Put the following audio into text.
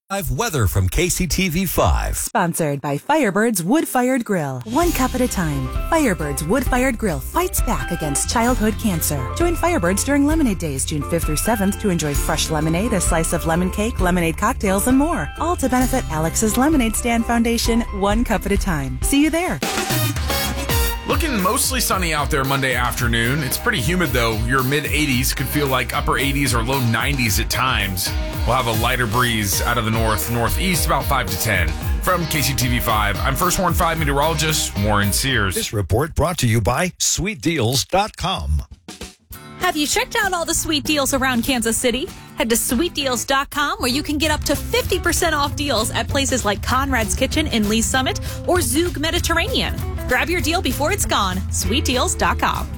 Weather from KCTV5. Sponsored by Firebird's Wood-Fired Grill. One cup at a time. Firebird's Wood-Fired Grill fights back against childhood cancer. Join Firebirds during Lemonade Days, June 5th through 7th, to enjoy fresh lemonade, a slice of lemon cake, lemonade cocktails, and more. All to benefit Alex's Lemonade Stand Foundation, one cup at a time. See you there. Looking mostly sunny out there Monday afternoon. It's pretty humid, though. Your mid-80s could feel like upper 80s or low 90s at times. We'll have a lighter breeze out of the northeast, about 5 to 10. From KCTV5, I'm First Warn 5 meteorologist Warren Sears. This report brought to you by SweetDeals.com. Have you checked out all the sweet deals around Kansas City? Head to SweetDeals.com, where you can get up to 50% off deals at places like Conrad's Kitchen in Lee Summit or Zug Mediterranean. Grab your deal before it's gone. SweetDeals.com.